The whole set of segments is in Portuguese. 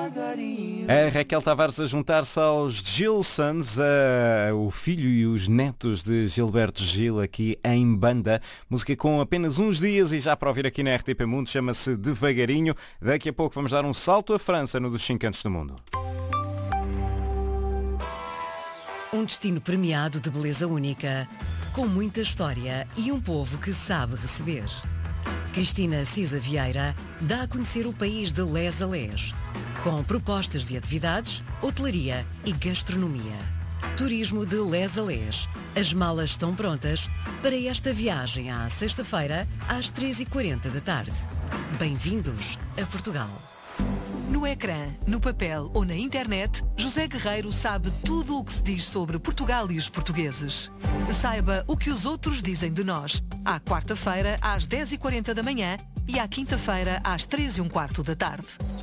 A Raquel Tavares a juntar-se aos Gilsons, o filho e os netos de Gilberto Gil aqui em banda. Música com apenas uns dias e já para ouvir aqui na RTP Mundo, chama-se Devagarinho. Daqui a pouco vamos dar um salto à França no dos 5 cantos do mundo. Um destino premiado de beleza única, com muita história e um povo que sabe receber. Cristina Cisa Vieira dá a conhecer o país de les a les, com propostas de atividades, hotelaria e gastronomia. Turismo de les a les. As malas estão prontas para esta viagem à sexta-feira às 3h40 da tarde. Bem-vindos a Portugal. No ecrã, no papel ou na internet, José Guerreiro sabe tudo o que se diz sobre Portugal e os portugueses. Saiba o que os outros dizem de nós, à quarta-feira às 10h40 da manhã e à quinta-feira às 3h15 da tarde.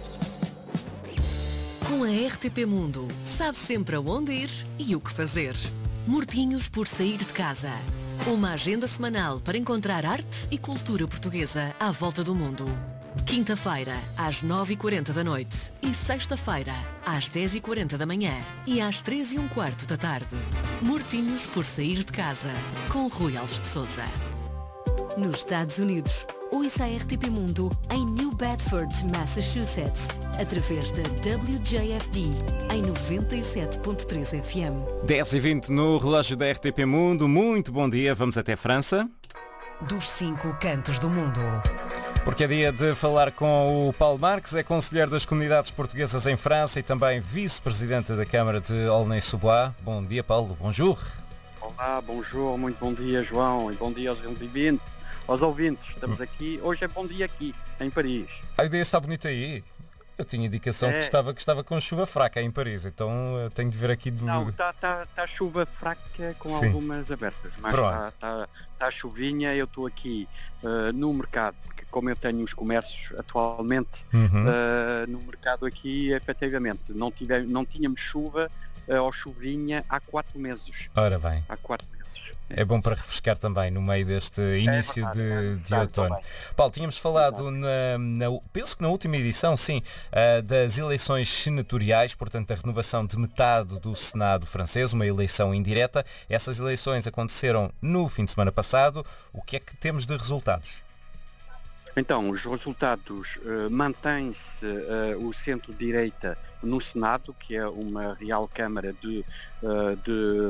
Com a RTP Mundo, sabe sempre aonde ir e o que fazer. Mortinhos por sair de casa. Uma agenda semanal para encontrar arte e cultura portuguesa à volta do mundo. Quinta-feira, às 9h40 da noite e sexta-feira, às 10h40 da manhã e às 3h15 da tarde. Mortinhos por sair de casa, com Rui Alves de Sousa. Nos Estados Unidos, ouça a RTP Mundo em New Bedford, Massachusetts, através da WJFD em 97.3 FM. 10h20 no relógio da RTP Mundo. Muito bom dia, vamos até França. Dos 5 cantos do mundo. Porque é dia de falar com o Paulo Marques, é conselheiro das comunidades portuguesas em França e também vice-presidente da Câmara de Aulnay-sous-Bois. Bom dia, Paulo. Bonjour. Olá, bonjour, muito bom dia, João, e bom dia aos ouvintes. Estamos aqui, hoje é bom dia aqui, em Paris. A ideia está bonita aí. Eu tinha indicação que estava com chuva fraca em Paris, então tenho de ver aqui... Não, está chuva fraca com Sim. algumas abertas, mas está chuvinha. Eu estou aqui no mercado, porque como eu tenho os comércios atualmente, no mercado aqui, efetivamente, não tínhamos chuva ou chuvinha há 4 meses. Ora bem. Há 4 meses. É bom para refrescar também no meio deste início de outono. Também. Paulo, tínhamos falado, penso que na última edição, sim, das eleições senatoriais, portanto, da renovação de metade do Senado francês, uma eleição indireta. Essas eleições aconteceram no fim de semana passado. O que é que temos de resultados? Então, os resultados mantém-se o centro-direita no Senado, que é uma Real Câmara de